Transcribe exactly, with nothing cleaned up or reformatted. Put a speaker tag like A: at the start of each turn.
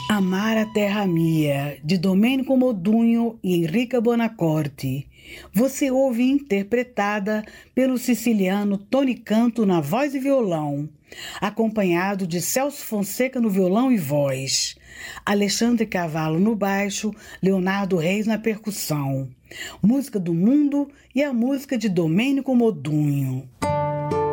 A: Amar a Terra Mia, de Domênico Modugno e Enrica Bonacorti. Você ouve interpretada pelo siciliano Tony Canto na voz e violão, acompanhado de Celso Fonseca no violão e voz, Alexandre Cavallo no baixo, Leonardo Reis na percussão. Música do mundo e a música de Domênico Modugno.